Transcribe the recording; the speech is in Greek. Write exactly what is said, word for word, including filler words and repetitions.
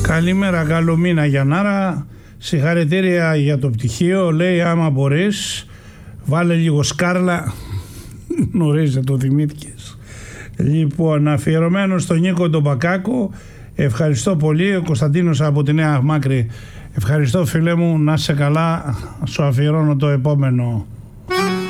Καλημέρα, καλό μήνα Γιαννάρα. Συγχαρητήρια για το πτυχίο. Λέει άμα μπορείς βάλε λίγο σκάρλα. Νωρίς δεν το θυμήθηκες. Λοιπόν, αφιερωμένο στον Νίκο τον Μπακάκο. Ευχαριστώ πολύ. Ο Κωνσταντίνος από τη Νέα Μάκρη. Ευχαριστώ φίλε μου, να είσαι καλά. Σου αφιερώνω το επόμενο